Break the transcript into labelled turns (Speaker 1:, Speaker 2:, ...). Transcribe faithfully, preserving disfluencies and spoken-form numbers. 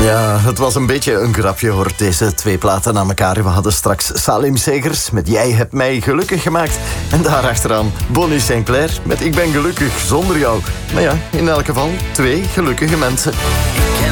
Speaker 1: Ja, het was een beetje een grapje hoor, deze twee platen na elkaar. We hadden straks Salim Segers met Jij hebt mij gelukkig gemaakt. En daarachteraan Bonnie Sinclair met Ik ben gelukkig zonder jou. Maar ja, in elk geval twee gelukkige mensen.